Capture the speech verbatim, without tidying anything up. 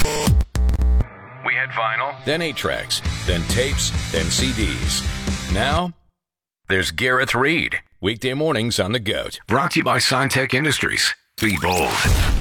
We had vinyl, then eight tracks, then tapes, then C Ds. Now, there's Gareth Reed. Weekday mornings on The GOAT. Brought to you by Signtech Industries. Be bold.